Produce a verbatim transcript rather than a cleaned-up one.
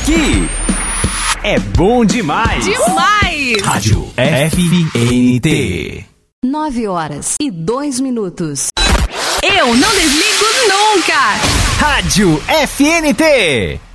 Aqui é bom demais. Demais! Rádio F N T. Nove horas e dois minutos. Eu não desligo nunca! Rádio F N T.